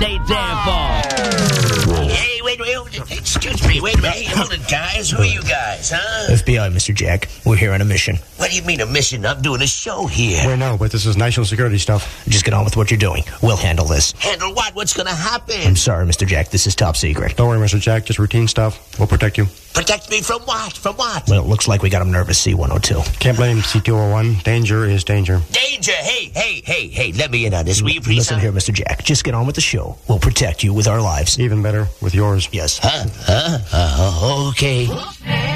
they damn for? Hey, wait, excuse me, wait a minute. Hey, hold it, guys. Who are you guys, huh? FBI, Mr. Jack. We're here on a mission. What do you mean a mission? I'm doing a show here. We know, but this is national security stuff. Just get on with what you're doing. We'll handle this. Handle what? What's gonna happen? I'm sorry, Mr. Jack. This is top secret. Don't worry, Mr. Jack. Just routine stuff. We'll protect you. Protect me from what? From what? Well, it looks like we got him nervous, C-102. Can't blame C-201. Danger is danger. Danger! Hey, let me in on this. Will you please? Listen here, Mr. Jack. Just get on with the show. We'll protect you with our lives. Even better with yours. Yes. Okay.